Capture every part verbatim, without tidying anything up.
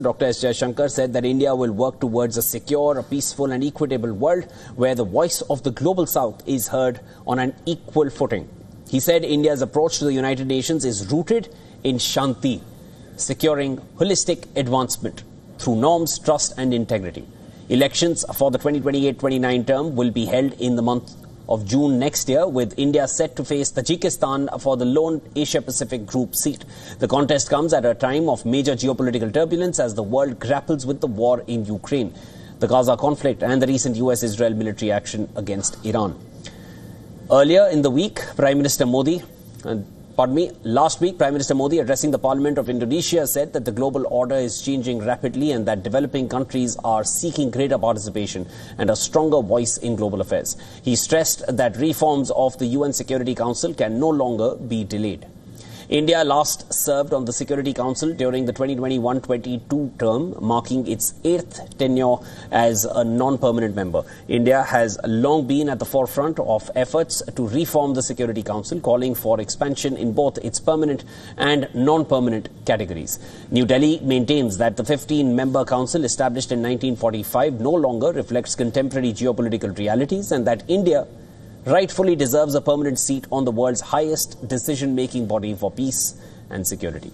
Doctor S. Jaishankar said that India will work towards a secure, a peaceful and equitable world where the voice of the global south is heard on an equal footing. He said India's approach to the United Nations is rooted in Shanti, securing holistic advancement through norms, trust and integrity. Elections for the twenty twenty-eight twenty-nine term will be held in the month of June next year, with India set to face Tajikistan for the lone Asia-Pacific group seat. The contest comes at a time of major geopolitical turbulence as the world grapples with the war in Ukraine, the Gaza conflict and the recent U S Israel military action against Iran. Earlier in the week, Prime Minister Modi, and Pardon me, last week, Prime Minister Modi, addressing the Parliament of Indonesia, said that the global order is changing rapidly and that developing countries are seeking greater participation and a stronger voice in global affairs. He stressed that reforms of the U N Security Council can no longer be delayed. India last served on the Security Council during the twenty twenty-one twenty-two term, marking its eighth tenure as a non-permanent member. India has long been at the forefront of efforts to reform the Security Council, calling for expansion in both its permanent and non-permanent categories. New Delhi maintains that the fifteen-member council established in nineteen forty-five no longer reflects contemporary geopolitical realities and that India rightfully deserves a permanent seat on the world's highest decision-making body for peace and security.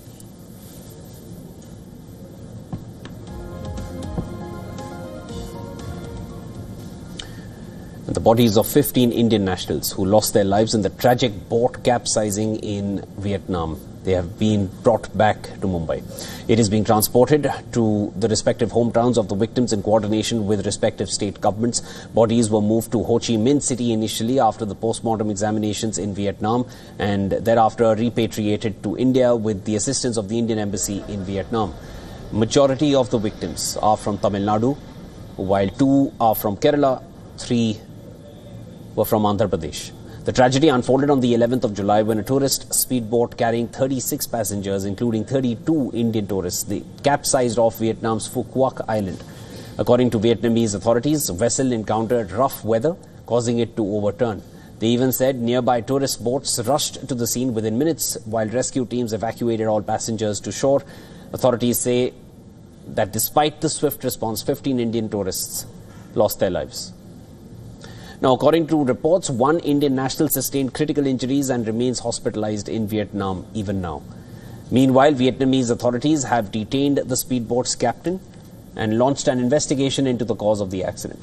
The bodies of fifteen Indian nationals who lost their lives in the tragic boat capsizing in Vietnam, they have been brought back to Mumbai. It is being transported to the respective hometowns of the victims in coordination with respective state governments. Bodies were moved to Ho Chi Minh City initially after the post-mortem examinations in Vietnam and thereafter repatriated to India with the assistance of the Indian Embassy in Vietnam. Majority of the victims are from Tamil Nadu, while two are from Kerala, three were from Andhra Pradesh. The tragedy unfolded on the eleventh of July when a tourist speedboat carrying thirty-six passengers, including thirty-two Indian tourists, they capsized off Vietnam's Phu Quoc Island. According to Vietnamese authorities, the vessel encountered rough weather, causing it to overturn. They even said nearby tourist boats rushed to the scene within minutes, while rescue teams evacuated all passengers to shore. Authorities say that despite the swift response, fifteen Indian tourists lost their lives. Now, according to reports, one Indian national sustained critical injuries and remains hospitalized in Vietnam even now. Meanwhile, Vietnamese authorities have detained the speedboat's captain and launched an investigation into the cause of the accident.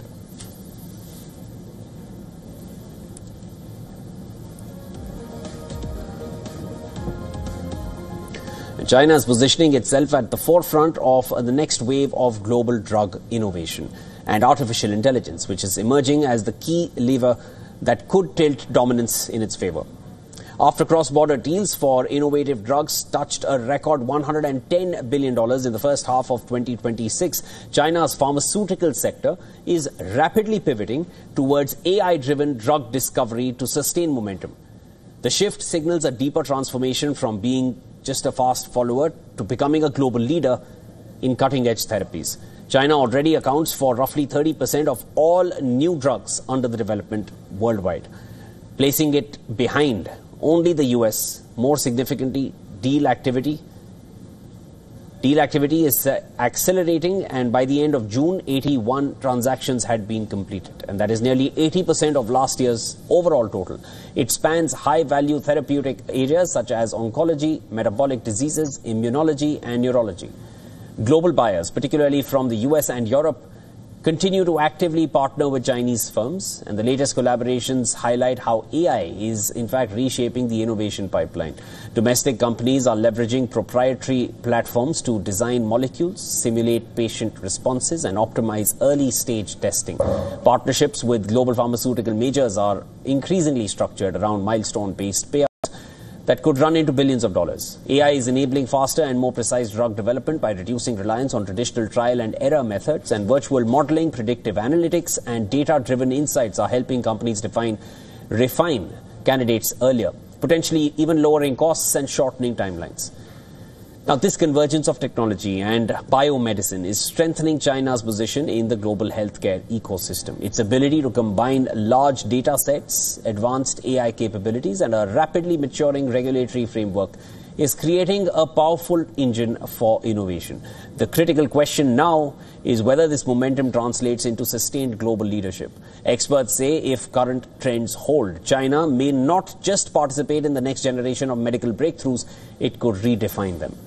China is positioning itself at the forefront of the next wave of global drug innovation and artificial intelligence, which is emerging as the key lever that could tilt dominance in its favor. After cross-border deals for innovative drugs touched a record one hundred ten billion dollars in the first half of twenty twenty-six, China's pharmaceutical sector is rapidly pivoting towards A I-driven drug discovery to sustain momentum. The shift signals a deeper transformation from being just a fast follower to becoming a global leader in cutting-edge therapies. China already accounts for roughly thirty percent of all new drugs under the development worldwide, placing it behind only the U S. More significantly, deal activity. Deal activity is uh, accelerating, and by the end of June, eighty-one transactions had been completed, and that is nearly eighty percent of last year's overall total. It spans high-value therapeutic areas such as oncology, metabolic diseases, immunology, and neurology. Global buyers, particularly from the U S and Europe, continue to actively partner with Chinese firms, and the latest collaborations highlight how A I is in fact reshaping the innovation pipeline. Domestic companies are leveraging proprietary platforms to design molecules, simulate patient responses, and optimize early-stage testing. Partnerships with global pharmaceutical majors are increasingly structured around milestone-based payouts that could run into billions of dollars. A I is enabling faster and more precise drug development by reducing reliance on traditional trial and error methods, and virtual modeling, predictive analytics, and data-driven insights are helping companies define, refine candidates earlier, potentially even lowering costs and shortening timelines. Now, this convergence of technology and biomedicine is strengthening China's position in the global healthcare ecosystem. Its ability to combine large data sets, advanced A I capabilities, and a rapidly maturing regulatory framework is creating a powerful engine for innovation. The critical question now is whether this momentum translates into sustained global leadership. Experts say if current trends hold, China may not just participate in the next generation of medical breakthroughs, it could redefine them.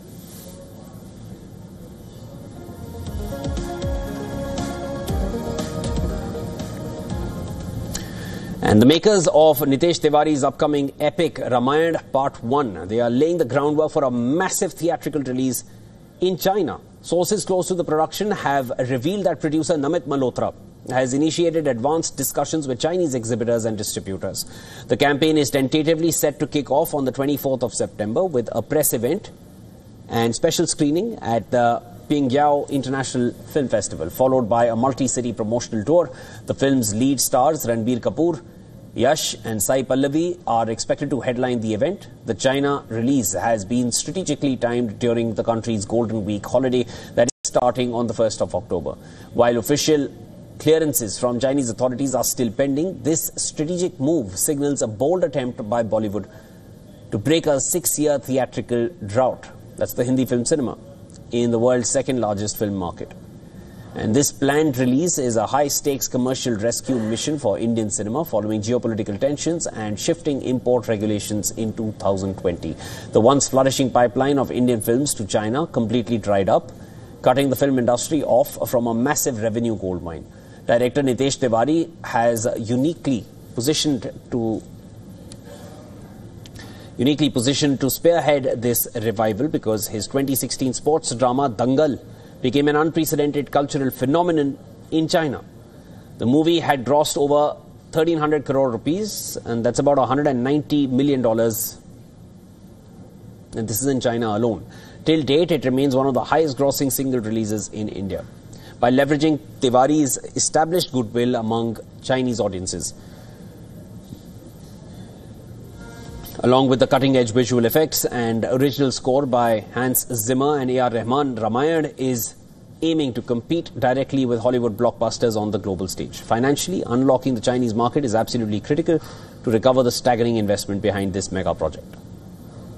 And the makers of Nitesh Tiwari's upcoming epic Ramayana Part one, they are laying the groundwork for a massive theatrical release in China. Sources close to the production have revealed that producer Namit Malhotra has initiated advanced discussions with Chinese exhibitors and distributors. The campaign is tentatively set to kick off on the twenty-fourth of September with a press event and special screening at the Pingyao International Film Festival, followed by a multi-city promotional tour. The film's lead stars Ranbir Kapoor, Yash and Sai Pallavi are expected to headline the event. The China release has been strategically timed during the country's Golden Week holiday that is starting on the first of October. While official clearances from Chinese authorities are still pending, this strategic move signals a bold attempt by Bollywood to break a six-year theatrical drought. That's the Hindi film cinema in the world's second largest film market. And this planned release is a high-stakes commercial rescue mission for Indian cinema following geopolitical tensions and shifting import regulations in two thousand twenty. The once flourishing pipeline of Indian films to China completely dried up, cutting the film industry off from a massive revenue goldmine. Director Nitesh Tiwari has uniquely positioned to uniquely positioned to spearhead this revival because his twenty sixteen sports drama Dangal became an unprecedented cultural phenomenon in China. The movie had grossed over thirteen hundred crore rupees, and that's about one hundred ninety million dollars, and this is in China alone. Till date, it remains one of the highest grossing single releases in India. By leveraging Tiwari's established goodwill among Chinese audiences, along with the cutting-edge visual effects and original score by Hans Zimmer and A R Rahman, Ramayana is aiming to compete directly with Hollywood blockbusters on the global stage. Financially, unlocking the Chinese market is absolutely critical to recover the staggering investment behind this mega project.